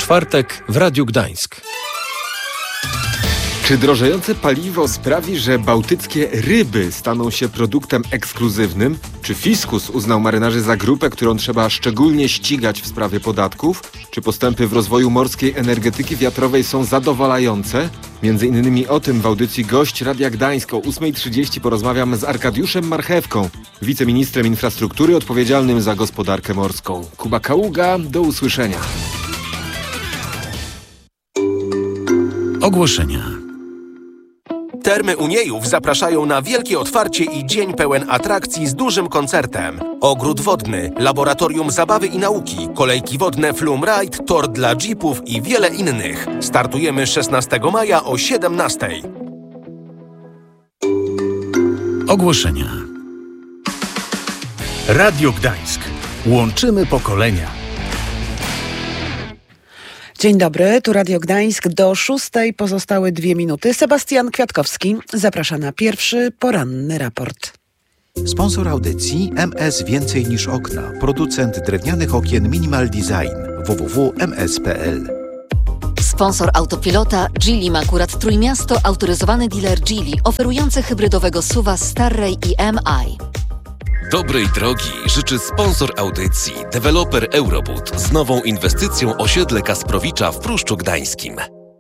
Czwartek w Radiu Gdańsk. Czy drożejące paliwo sprawi, że bałtyckie ryby staną się produktem ekskluzywnym? Czy fiskus uznał marynarzy za grupę, którą trzeba szczególnie ścigać w sprawie podatków? Czy postępy w rozwoju morskiej energetyki wiatrowej są zadowalające? Między innymi o tym w audycji Gość Radia Gdańsk o 8:30 porozmawiam z Arkadiuszem Marchewką, wiceministrem infrastruktury odpowiedzialnym za gospodarkę morską. Kuba Kaługa, do usłyszenia. Ogłoszenia. Termy Uniejów zapraszają na wielkie otwarcie i dzień pełen atrakcji z dużym koncertem. Ogród wodny, laboratorium zabawy i nauki, kolejki wodne Flume Ride, tor dla jeepów i wiele innych. Startujemy 16 maja o 17:00. Ogłoszenia. Radio Gdańsk. Łączymy pokolenia. Dzień dobry, tu Radio Gdańsk. Do 6:00 pozostały 2 minuty. Sebastian Kwiatkowski zaprasza na pierwszy poranny raport. Sponsor audycji MS Więcej niż okna. Producent drewnianych okien Minimal Design. www.ms.pl. Sponsor Autopilota Geely Makurat Trójmiasto, autoryzowany dealer Geely, oferujący hybrydowego SUV-a Starray i MI. Dobrej drogi życzy sponsor audycji, deweloper Eurobud z nową inwestycją osiedle Kasprowicza w Pruszczu Gdańskim.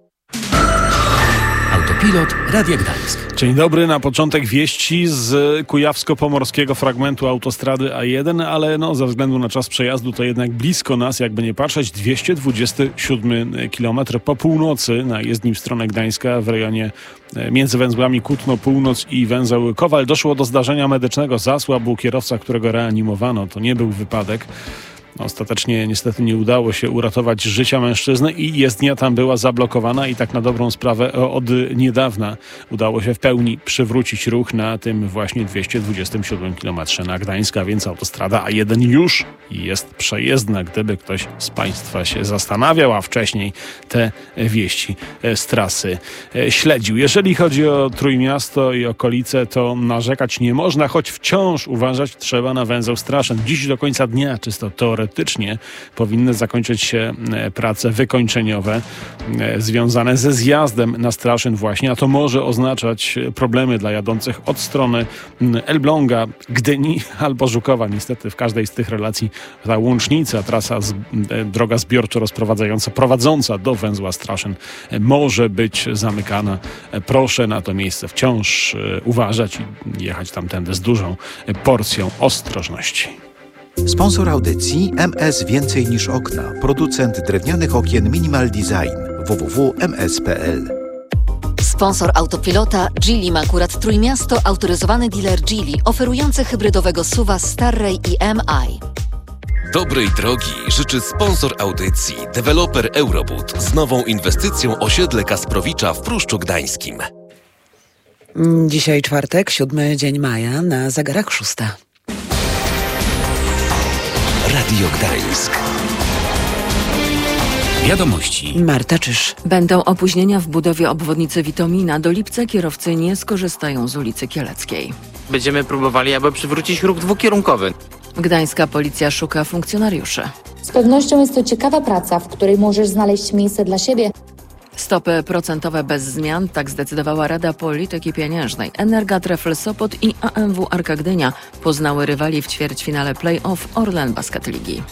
Autopilot Radia Gdańsk. Dzień dobry, na początek wieści z kujawsko-pomorskiego fragmentu autostrady A1, ale ze względu na czas przejazdu to jednak blisko nas, jakby nie patrzeć, 227 km po północy na jezdni w stronę Gdańska w rejonie między węzłami Kutno Północ i węzeł Kowal. Doszło do zdarzenia medycznego, zasłabł kierowca, którego reanimowano. To nie był wypadek. Ostatecznie niestety nie udało się uratować życia mężczyzny i jezdnia tam była zablokowana i tak na dobrą sprawę od niedawna udało się w pełni przywrócić ruch na tym właśnie 227 km na Gdańska, więc autostrada A1 już jest przejezdna, gdyby ktoś z Państwa się zastanawiał, a wcześniej te wieści z trasy śledził. Jeżeli chodzi o Trójmiasto i okolice, to narzekać nie można, choć wciąż uważać trzeba na węzeł Straszyn. Dziś do końca dnia, czysto teoretycznie, powinny zakończyć się prace wykończeniowe związane ze zjazdem na Straszyn właśnie, a to może oznaczać problemy dla jadących od strony Elbląga, Gdyni albo Żukowa. Niestety w każdej z tych relacji ta łącznica, droga zbiorczo-rozprowadzająca, prowadząca do węzła Straszyn może być zamykana. Proszę na to miejsce wciąż uważać i jechać tamtędy z dużą porcją ostrożności. Sponsor audycji MS Więcej niż okna. Producent drewnianych okien Minimal Design. www.ms.pl. Sponsor Autopilota Geely Makurat Trójmiasto, autoryzowany dealer Geely, oferujący hybrydowego SUV-a Starray i MI. Dobrej drogi życzy sponsor audycji, deweloper Eurobud z nową inwestycją osiedle Kasprowicza w Pruszczu Gdańskim. Dzisiaj czwartek, 7 dzień maja, na zegarach 6:00. Radio Gdańsk. Wiadomości. Marta Czyż. Będą opóźnienia w budowie obwodnicy Witomina. Do Lipca kierowcy nie skorzystają z ulicy Kieleckiej. Będziemy próbowali, aby przywrócić ruch dwukierunkowy. Gdańska policja szuka funkcjonariuszy. Z pewnością jest to ciekawa praca, w której możesz znaleźć miejsce dla siebie. Stopy procentowe bez zmian, tak zdecydowała Rada Polityki Pieniężnej. Energa Trefl Sopot i AMW Arka Gdynia poznały rywali w ćwierćfinale play-off Orlen Basket Ligi.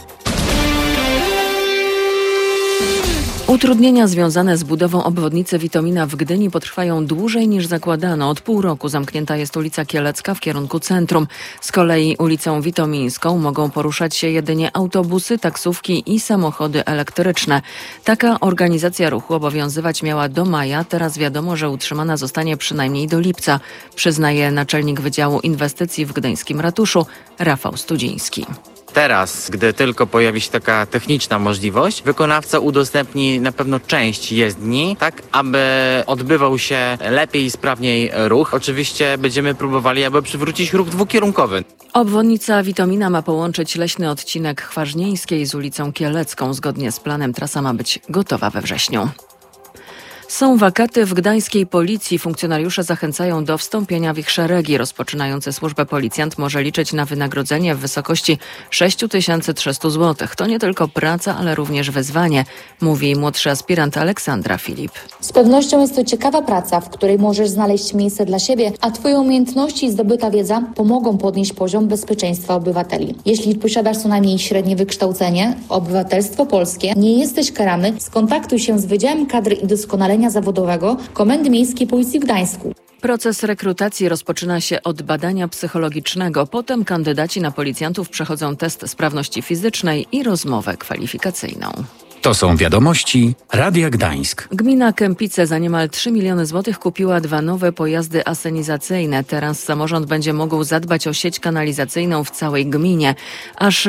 Utrudnienia związane z budową obwodnicy Witomina w Gdyni potrwają dłużej niż zakładano. Od pół roku zamknięta jest ulica Kielecka w kierunku centrum. Z kolei ulicą Witomińską mogą poruszać się jedynie autobusy, taksówki i samochody elektryczne. Taka organizacja ruchu obowiązywać miała do maja. Teraz wiadomo, że utrzymana zostanie przynajmniej do lipca, przyznaje naczelnik Wydziału Inwestycji w Gdyńskim Ratuszu Rafał Studziński. Teraz, gdy tylko pojawi się taka techniczna możliwość, wykonawca udostępni na pewno część jezdni, tak aby odbywał się lepiej i sprawniej ruch. Oczywiście będziemy próbowali, aby przywrócić ruch dwukierunkowy. Obwodnica Witomina ma połączyć leśny odcinek Chwarznieńskiej z ulicą Kielecką. Zgodnie z planem trasa ma być gotowa we wrześniu. Są wakaty w gdańskiej policji. Funkcjonariusze zachęcają do wstąpienia w ich szeregi. Rozpoczynający służbę policjant może liczyć na wynagrodzenie w wysokości 6300 zł. To nie tylko praca, ale również wyzwanie, mówi młodszy aspirant Aleksandra Filip. Z pewnością jest to ciekawa praca, w której możesz znaleźć miejsce dla siebie, a Twoje umiejętności i zdobyta wiedza pomogą podnieść poziom bezpieczeństwa obywateli. Jeśli posiadasz co najmniej średnie wykształcenie, obywatelstwo polskie, nie jesteś karany, skontaktuj się z Wydziałem Kadry i Doskonalenia Zawodowego Komendy Miejskiej Policji w Gdańsku. Proces rekrutacji rozpoczyna się od badania psychologicznego. Potem kandydaci na policjantów przechodzą test sprawności fizycznej i rozmowę kwalifikacyjną. To są wiadomości Radia Gdańsk. Gmina Kępice za niemal 3 miliony złotych kupiła 2 nowe pojazdy asenizacyjne. Teraz samorząd będzie mógł zadbać o sieć kanalizacyjną w całej gminie. Aż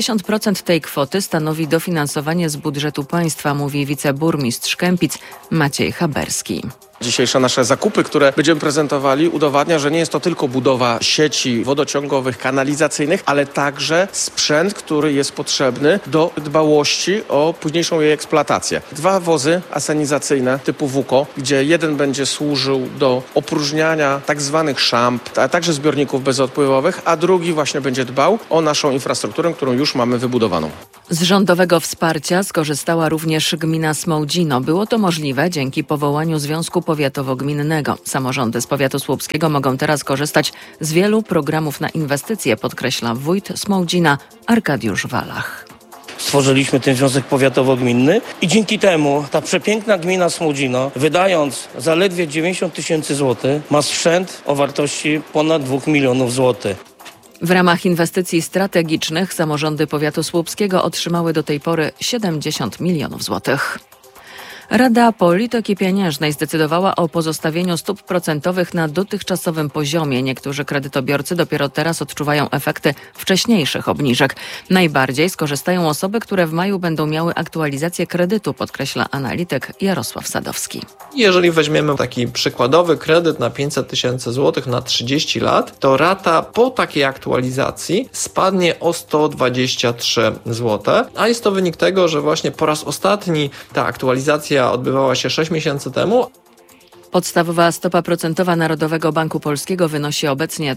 90% tej kwoty stanowi dofinansowanie z budżetu państwa, mówi wiceburmistrz Kępic Maciej Haberski. Dzisiejsze nasze zakupy, które będziemy prezentowali, udowadnia, że nie jest to tylko budowa sieci wodociągowych, kanalizacyjnych, ale także sprzęt, który jest potrzebny do dbałości o późniejszą jej eksploatację. 2 wozy asenizacyjne typu WUKO, gdzie jeden będzie służył do opróżniania tak zwanych szamp, a także zbiorników bezodpływowych, a drugi właśnie będzie dbał o naszą infrastrukturę, którą już mamy wybudowaną. Z rządowego wsparcia skorzystała również gmina Smołdzino. Było to możliwe dzięki powołaniu Związku Powiatowo-Gminnego. Samorządy z powiatu słupskiego mogą teraz korzystać z wielu programów na inwestycje, podkreśla wójt Smołdzina Arkadiusz Walach. Stworzyliśmy ten Związek Powiatowo-Gminny i dzięki temu ta przepiękna gmina Smołdzino, wydając zaledwie 90 000 złotych, ma sprzęt o wartości ponad 2 milionów złotych. W ramach inwestycji strategicznych samorządy powiatu słupskiego otrzymały do tej pory 70 milionów złotych. Rada Polityki Pieniężnej zdecydowała o pozostawieniu stóp procentowych na dotychczasowym poziomie. Niektórzy kredytobiorcy dopiero teraz odczuwają efekty wcześniejszych obniżek. Najbardziej skorzystają osoby, które w maju będą miały aktualizację kredytu, podkreśla analityk Jarosław Sadowski. Jeżeli weźmiemy taki przykładowy kredyt na 500 000 złotych na 30 lat, to rata po takiej aktualizacji spadnie o 123 zł, a jest to wynik tego, że właśnie po raz ostatni ta aktualizacja odbywała się 6 miesięcy temu. Podstawowa stopa procentowa Narodowego Banku Polskiego wynosi obecnie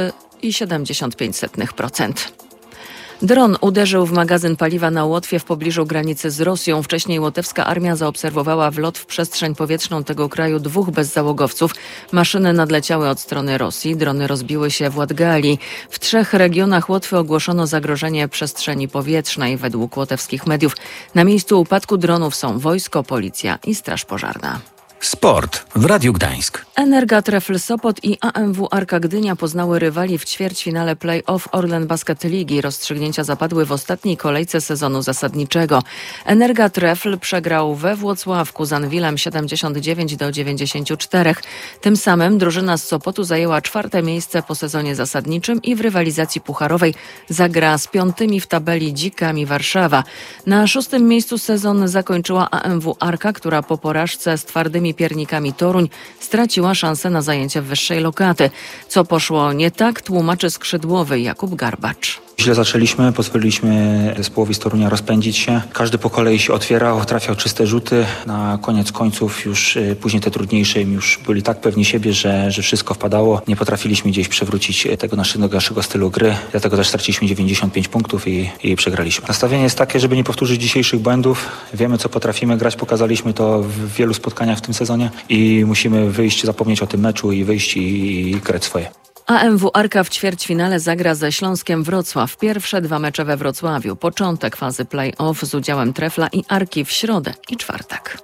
3,75%. Dron uderzył w magazyn paliwa na Łotwie w pobliżu granicy z Rosją. Wcześniej łotewska armia zaobserwowała wlot w przestrzeń powietrzną tego kraju 2 bezzałogowców. Maszyny nadleciały od strony Rosji. Drony rozbiły się w Ładgali. W 3 regionach Łotwy ogłoszono zagrożenie przestrzeni powietrznej. Według łotewskich mediów na miejscu upadku dronów są wojsko, policja i straż pożarna. Sport w Radiu Gdańsk. Energa Trefl Sopot i AMW Arka Gdynia poznały rywali w ćwierćfinale play-off Orlen Basket Ligi. Rozstrzygnięcia zapadły w ostatniej kolejce sezonu zasadniczego. Energa Trefl przegrał we Włocławku z Anwilem 79-94. Tym samym drużyna z Sopotu zajęła 4. miejsce po sezonie zasadniczym i w rywalizacji pucharowej zagra z 5. w tabeli Dzikami Warszawa. Na 6. miejscu sezon zakończyła AMW Arka, która po porażce z twardymi piernikami Toruń straciła szansę na zajęcie wyższej lokaty. Co poszło nie tak, tłumaczy skrzydłowy Jakub Garbacz. Źle zaczęliśmy, pozwoliliśmy zespołowi z Torunia rozpędzić się. Każdy po kolei się otwierał, trafiał czyste rzuty. Na koniec końców już później te trudniejsze już byli tak pewni siebie, że wszystko wpadało. Nie potrafiliśmy gdzieś przewrócić tego naszego stylu gry. Dlatego też straciliśmy 95 punktów i przegraliśmy. Nastawienie jest takie, żeby nie powtórzyć dzisiejszych błędów. Wiemy, co potrafimy grać. Pokazaliśmy to w wielu spotkaniach w tym sezonie i musimy wyjść, zapomnieć o tym meczu i wyjść i grać swoje. AMW Arka w ćwierćfinale zagra ze Śląskiem Wrocław. Pierwsze 2 mecze we Wrocławiu. Początek fazy play-off z udziałem Trefla i Arki w środę i czwartek.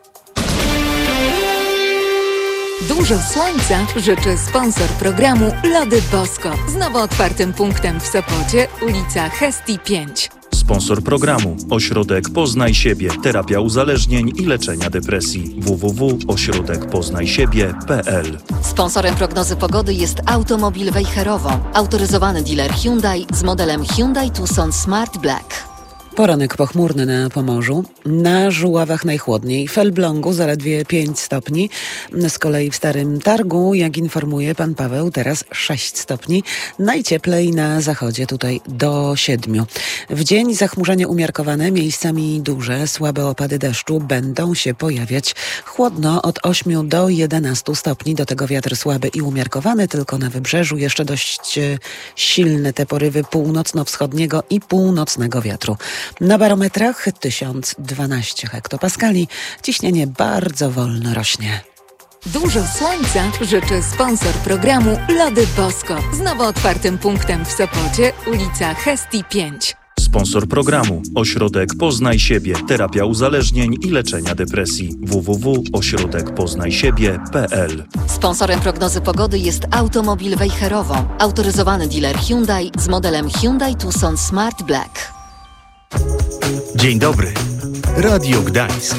Dużo słońca życzy sponsor programu Lody Bosko. Z nowo otwartym punktem w Sopocie, ulica Hestii 5. Sponsor programu Ośrodek Poznaj Siebie. Terapia uzależnień i leczenia depresji. www.ośrodekpoznajsiebie.pl. Sponsorem prognozy pogody jest Automobil Wejherowo. Autoryzowany dealer Hyundai z modelem Hyundai Tucson Smart Black. Poranek pochmurny na Pomorzu, na Żuławach najchłodniej, w Elblągu zaledwie 5 stopni, z kolei w Starym Targu, jak informuje pan Paweł, teraz 6 stopni, najcieplej na zachodzie, tutaj do 7. W dzień zachmurzenie umiarkowane, miejscami duże, słabe opady deszczu będą się pojawiać, chłodno od 8 do 11 stopni, do tego wiatr słaby i umiarkowany, tylko na wybrzeżu jeszcze dość silne te porywy północno-wschodniego i północnego wiatru. Na barometrach 1012 hektopaskali. Ciśnienie bardzo wolno rośnie. Dużo słońca życzy sponsor programu Lody Bosko. Z nowo otwartym punktem w Sopocie, ulica Hestii 5. Sponsor programu Ośrodek Poznaj Siebie. Terapia uzależnień i leczenia depresji. www.ośrodekpoznajsiebie.pl. Sponsorem prognozy pogody jest Automobil Wejherowo. Autoryzowany dealer Hyundai z modelem Hyundai Tucson Smart Black. Dzień dobry. Radio Gdańsk.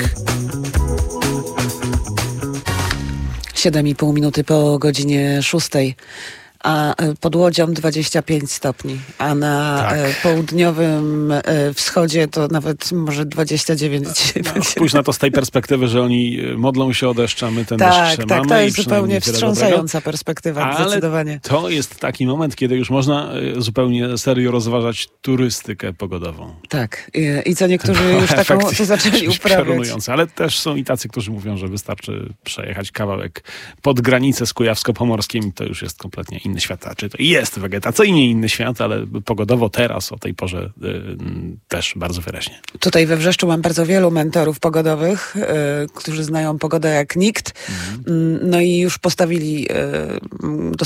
7,5 minuty po godzinie 6. A pod Łodzią 25 stopni, a na południowym wschodzie to nawet może 29. Spójrz na to z tej perspektywy, że oni modlą się o deszcz, a my ten deszcz mamy. Tak, to jest i zupełnie wstrząsająca dobrego. perspektywa, Ale zdecydowanie. To jest taki moment, kiedy już można zupełnie serio rozważać turystykę pogodową. Tak, i co niektórzy już taką to zaczęli uprawiać. Ale też są i tacy, którzy mówią, że wystarczy przejechać kawałek pod granicę z Kujawsko-Pomorskim i to już jest kompletnie inny świat. Czy to jest wegetacyjnie inny świat, ale pogodowo teraz o tej porze też bardzo wyraźnie. Tutaj we Wrzeszczu mam bardzo wielu mentorów pogodowych, którzy znają pogodę jak nikt. No i już postawili